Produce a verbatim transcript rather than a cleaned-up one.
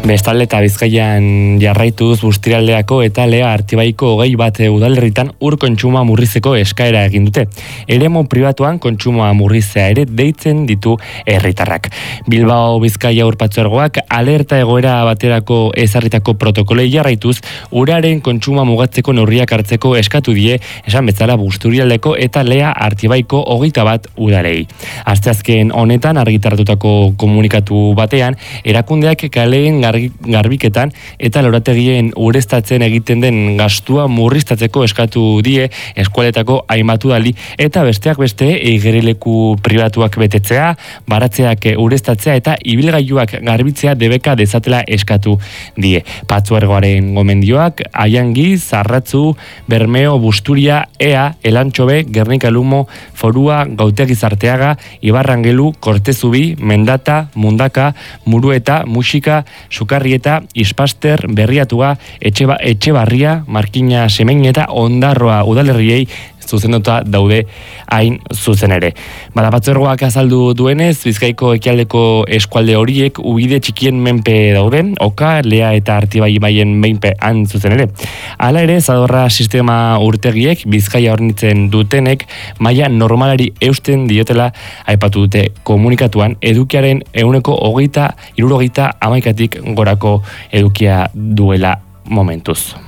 Bestalde eta Bizkaian jarraituz Bustiraldeako eta Lea Artibaiko hogei bat udalerritan ur kontsumoa murrizeko eskaera egin dute. Eremu pribatuan kontsumoa murrizea ere deitzen ditu herritarrak. Bilbao Bizkaia Ur Partzuergoak alerta egoera baterako ezarritako protokolei jarraituz uraren kontsumoa mugatzeko neurriak hartzeko eskatu die, esan bezala Busturialdeko eta Lea Artibaiko hogeita bat udalei. Asteazken honetan argitaratutako komunikatu batean, erakundeak kaleen garbiketan eta lorategien ureztatzen egiten den gastua murriztatzeko eskatu die eskualetako hainbat udali eta besteak beste igerileku pribatuak betetzea, baratzeak ureztatzea eta ibilgailuak garbitzea debeka dezatela eskatu die. Partzuergoaren gomendioak Aiangi, Zarratzu, Bermeo, Busturia, Ea, Elantxobe, Gernika Lumo, Forua, Gautegi Zarteaga, Ibarrangelu, Kortezubi, Mendata, Mundaka, Murueta, Musika, Sukarrieta, Ispaster, Berriatua, Etxeba, Etxebarria, Markina Semein eta Ondarroa udalerriei zuzenduta daude hain zuzen ere. Bada Partzuergoak azaldu duenez, Bizkaiko ekialdeko eskualde horiek ubide txikien menpe daude, Oka, Lea eta Artibai ibaien menpe han zuzen ere. Hala ere, Zadorra sistema urtegiek Bizkaia hornitzen dutenek maila normalari eusten diotela aipatu dute komunikatuan edukiaren ehuneko hogeita, hirurogeita hamaikatik gorako edukia duela momentuz.